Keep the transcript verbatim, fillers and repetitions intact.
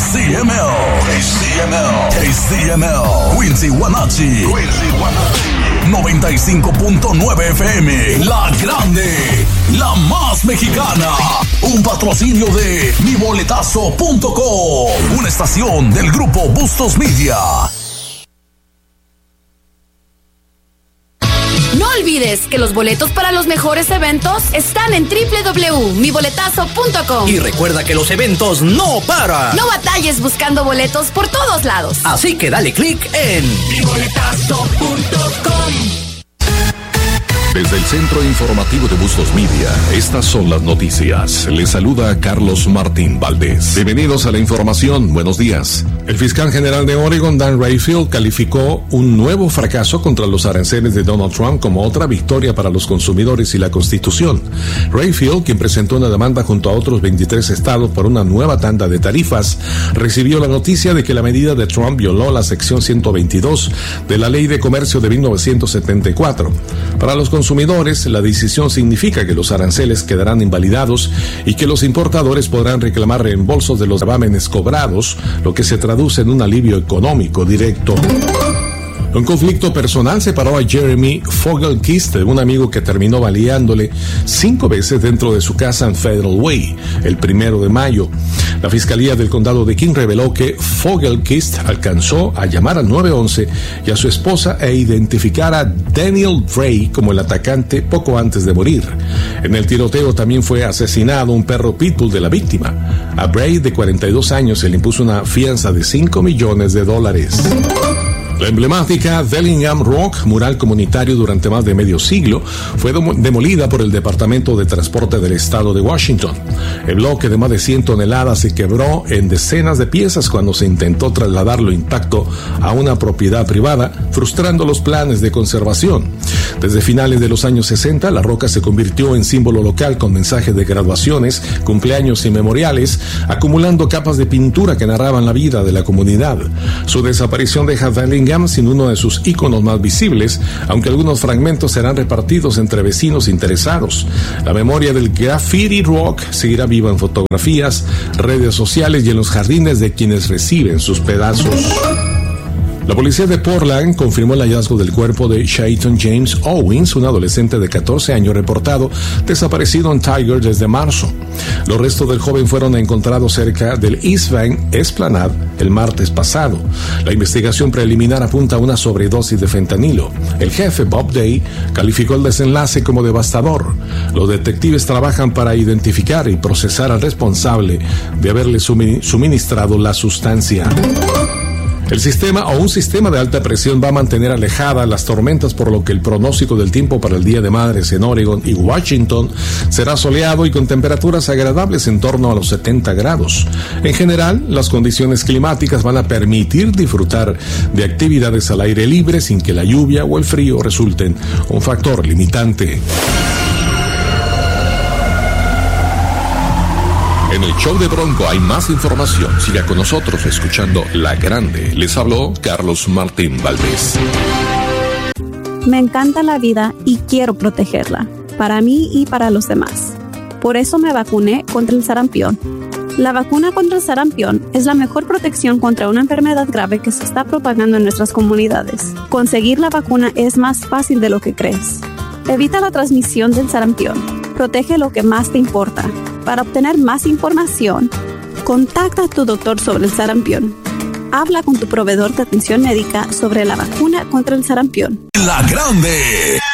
C M L, K C M L, K C M L, Quincy Guanachi, Quincy Guanachi, noventa y cinco punto nueve F M, La Grande, la más mexicana. Un patrocinio de mi boletazo punto com, una estación del grupo Bustos Media. No olvides que los boletos para los mejores eventos están en doble u doble u doble u punto mi boletazo punto com. Y recuerda que los eventos no paran. No batalles buscando boletos por todos lados. Así que dale click en mi boletazo punto com. Desde el Centro Informativo de Bustos Media, estas son las noticias. Les saluda Carlos Martín Valdés. Bienvenidos a la información. Buenos días. El fiscal general de Oregon, Dan Rayfield, calificó un nuevo fracaso contra los aranceles de Donald Trump como otra victoria para los consumidores y la Constitución. Rayfield, quien presentó una demanda junto a otros veintitrés estados por una nueva tanda de tarifas, recibió la noticia de que la medida de Trump violó la sección ciento veintidós de la Ley de Comercio de mil novecientos setenta y cuatro. Para los consumidores, la decisión significa que los aranceles quedarán invalidados y que los importadores podrán reclamar reembolsos de los gravámenes cobrados, lo que se traduce en un alivio económico directo. Un conflicto personal separó a Jeremy Fogelkist de un amigo que terminó baleándole cinco veces dentro de su casa en Federal Way el primero de mayo. La Fiscalía del Condado de King reveló que Fogelkist alcanzó a llamar al nueve once y a su esposa e identificar a Daniel Bray como el atacante poco antes de morir. En el tiroteo también fue asesinado un perro pitbull de la víctima. A Bray, de cuarenta y dos años, se le impuso una fianza de cinco millones de dólares. La emblemática Bellingham Rock, mural comunitario durante más de medio siglo, fue demolida por el Departamento de Transporte del Estado de Washington. El bloque de más de cien toneladas se quebró en decenas de piezas cuando se intentó trasladarlo intacto a una propiedad privada, frustrando los planes de conservación. Desde finales de los años sesenta, la roca se convirtió en símbolo local con mensajes de graduaciones, cumpleaños y memoriales, acumulando capas de pintura que narraban la vida de la comunidad. Su desaparición deja a Bellingham sin uno de sus íconos más visibles, aunque algunos fragmentos serán repartidos entre vecinos interesados. La memoria del graffiti rock seguirá viva en fotografías, redes sociales y en los jardines de quienes reciben sus pedazos. La policía de Portland confirmó el hallazgo del cuerpo de Shayton James Owens, un adolescente de catorce años reportado desaparecido en Tiger desde marzo. Los restos del joven fueron encontrados cerca del East Bank Esplanade el martes pasado. La investigación preliminar apunta a una sobredosis de fentanilo. El jefe, Bob Day, calificó el desenlace como devastador. Los detectives trabajan para identificar y procesar al responsable de haberle suministrado la sustancia. El sistema o un sistema de alta presión va a mantener alejadas las tormentas, por lo que el pronóstico del tiempo para el Día de Madres en Oregon y Washington será soleado y con temperaturas agradables en torno a los setenta grados. En general, las condiciones climáticas van a permitir disfrutar de actividades al aire libre sin que la lluvia o el frío resulten un factor limitante. En el show de Bronco hay más información. Siga con nosotros escuchando La Grande. Les habló Carlos Martín Valdés. Me encanta la vida y quiero protegerla, para mí y para los demás. Por eso me vacuné contra el sarampión. La vacuna contra el sarampión es la mejor protección contra una enfermedad grave que se está propagando en nuestras comunidades. Conseguir la vacuna es más fácil de lo que crees. Evita la transmisión del sarampión. Protege lo que más te importa. Para obtener más información, contacta a tu doctor sobre el sarampión. Habla con tu proveedor de atención médica sobre la vacuna contra el sarampión. La Grande,